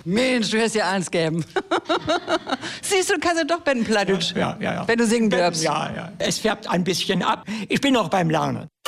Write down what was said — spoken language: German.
Mensch, du hättest ja eins geben. Siehst du, kannst du doch Bettenplattdeutsch, Ja. wenn du singen darfst. Ja. Es färbt ein bisschen ab. Ich bin noch beim Lernen.